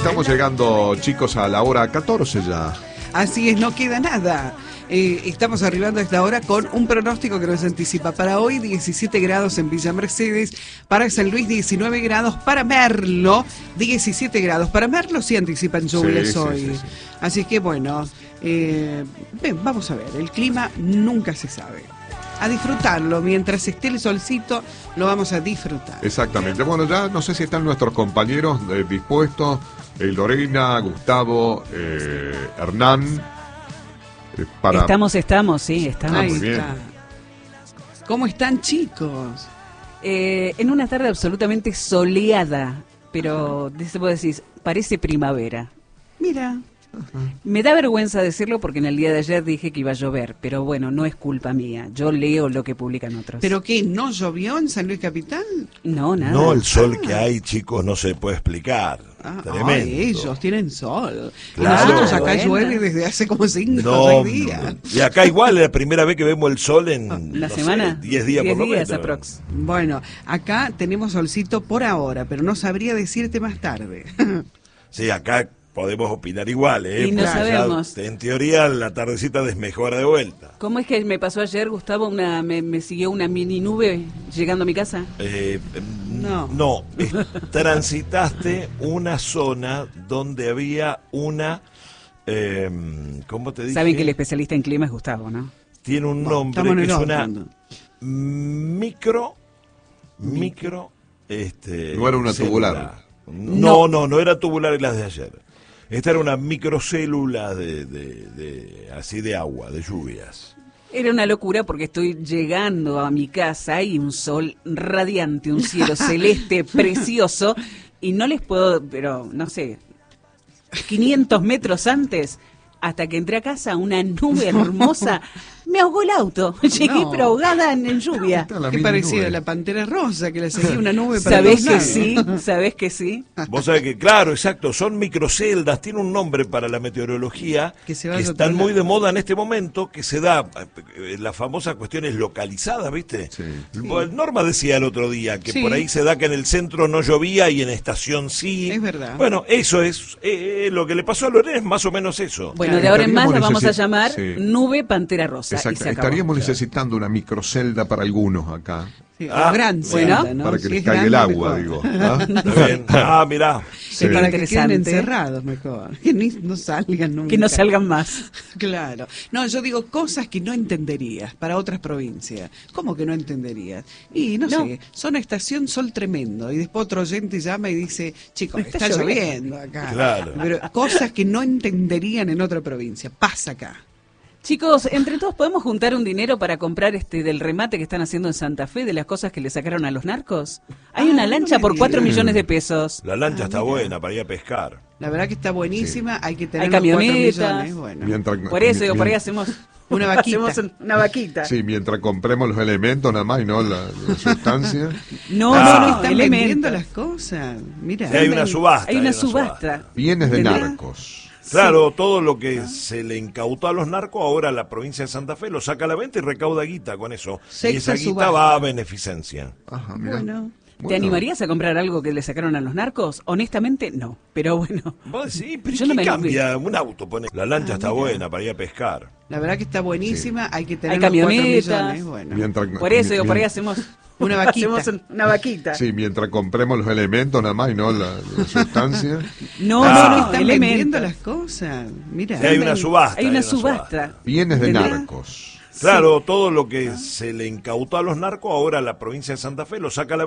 Estamos llegando, chicos, a la hora 14 ya. Así es, no queda nada. Estamos arribando a esta hora con un pronóstico que nos anticipa. Para hoy 17 grados en Villa Mercedes, para San Luis 19 grados, para Merlo 17 grados. Para Merlo sí anticipan lluvias hoy. Sí. Así que bueno, vamos a ver, el clima nunca se sabe. A disfrutarlo, mientras esté el solcito, lo vamos a disfrutar. Exactamente. Bueno, ya no sé si están nuestros compañeros dispuestos. Lorena, Gustavo, Hernán. Estamos. Ahí está. ¿Cómo están, chicos? En una tarde absolutamente soleada, pero se puede decir, parece primavera. Mira. Me da vergüenza decirlo porque en el día de ayer dije que iba a llover, pero bueno, no es culpa mía. Yo leo lo que publican otros. ¿Pero qué? ¿No llovió en San Luis Capital? No, nada. No, el sol que hay, chicos, no se puede explicar. Tremendo. Ellos tienen sol. Claro. Nosotros acá llueve desde hace como 5 o 6 días. Y acá igual es la primera vez que vemos el sol en la semana. 10 días por lo menos. Aprox. Bueno, acá tenemos solcito por ahora, pero no sabría decirte más tarde. Sí, acá podemos opinar igual, ¿eh? Y no sabemos. En teoría, la tardecita desmejora de vuelta. ¿Cómo es que me pasó ayer, Gustavo? Me siguió una mini nube llegando a mi casa. No, transitaste una zona donde había una... ¿cómo te dije? Saben que el especialista en clima es Gustavo, ¿no? Tiene un nombre que es una micro... No era una tubular. No era tubular las de ayer. Esta era una microcélula así de agua, de lluvias. Era una locura porque estoy llegando a mi casa y un sol radiante, un cielo celeste precioso, y no les puedo, pero no sé, 500 metros antes, hasta que entré a casa, una nube hermosa, me ahogó el auto. Llegué pero ahogada en lluvia. Qué parecida a la Pantera Rosa, que le seguía una nube para ¿Sabés que sí? ¿Sabés que sí? Vos sabés que, claro, exacto, son microceldas, tiene un nombre para la meteorología, que están muy de moda en este momento, que se da, la famosa cuestión es localizada, ¿viste? Sí. Norma decía el otro día que por ahí se da que en el centro no llovía y en estación sí. Es verdad. Bueno, eso es, lo que le pasó a Lorena es más o menos eso. Bueno, de ahora en más la vamos a llamar nube Pantera Rosa. Exacto. Estaríamos necesitando una microcelda para algunos acá. Sí, gran celda, ¿no? Para que les caiga el agua, digo. Está bien. Mirá. Sí. Para que queden encerrados mejor. Que no salgan nunca. Que no salgan más. Claro. No, yo digo cosas que no entenderías para otras provincias. ¿Cómo que no entenderías? Y no sé, son estación sol tremendo. Y después otro oyente llama y dice, chicos, está lloviendo acá. Claro. Pero cosas que no entenderían en otra provincia. Pasa acá. Chicos, entre todos podemos juntar un dinero para comprar del remate que están haciendo en Santa Fe de las cosas que le sacaron a los narcos. Hay una lancha por 4 millones de pesos. La lancha está buena para ir a pescar. La verdad que está buenísima, hay que tener 4 millones. Bueno. Por eso, por ahí hacemos una vaquita. Hacemos una vaquita. Sí, mientras compremos los elementos nada más y no la sustancia. No, están vendiendo las cosas. Mira, sí, hay una subasta. Hay una subasta. Bienes de narcos. Claro, todo lo que se le incautó a los narcos, ahora la provincia de Santa Fe lo saca a la venta y recauda guita con eso. Y esa guita va a beneficencia. Ajá, mira. Bueno. ¿Te animarías a comprar algo que le sacaron a los narcos? Honestamente, no. Pero bueno. Sí, pero yo ¿qué cambia? Un auto, pone. La lancha está buena para ir a pescar. La verdad que está buenísima, hay que tener 4 millones. Bueno. Por eso, por ahí hacemos una vaquita. Hacemos una vaquita. Sí, mientras compremos los elementos nada más y no la sustancia. No, están vendiendo las cosas. Mira, sí, hay una subasta. Hay una subasta. Bienes de narcos. Claro, todo lo que se le incautó a los narcos, ahora la provincia de Santa Fe lo saca a la